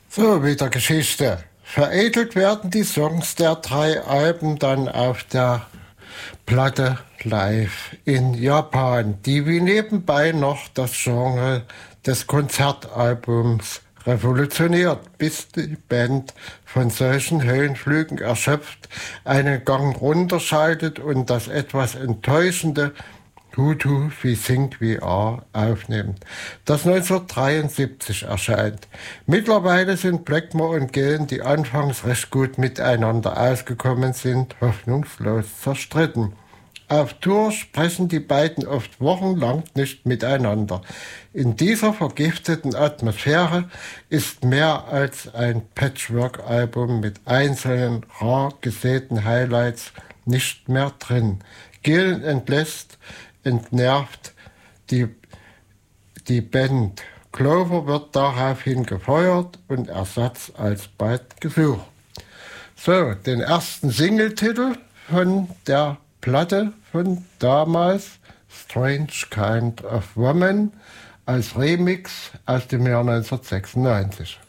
So, wieder Geschichte. Veredelt werden die Songs der 3 Alben dann auf der Platte live in Japan, die wie nebenbei noch das Genre des Konzertalbums revolutioniert, bis die Band von solchen Höhenflügen erschöpft einen Gang runterschaltet und das etwas enttäuschende Hutu wie Think We Are aufnimmt, das 1973 erscheint. Mittlerweile sind Blackmore und Gillen, die anfangs recht gut miteinander ausgekommen sind, hoffnungslos zerstritten. Auf Tour sprechen die beiden oft wochenlang nicht miteinander. In dieser vergifteten Atmosphäre ist mehr als ein Patchwork-Album mit einzelnen, rar gesäten Highlights nicht mehr drin. Gillen entnervt die Band. Clover wird daraufhin gefeuert und Ersatz alsbald gesucht. So, den ersten Singletitel von der Platte von damals, Strange Kind of Woman, als Remix aus dem Jahr 1996.